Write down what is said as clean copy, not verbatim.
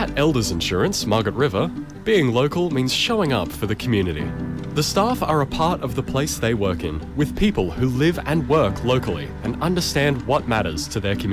At Elders Insurance, Margaret River, being local means showing up for the community. The staff are a part of the place they work in, with people who live and work locally and understand what matters to their community.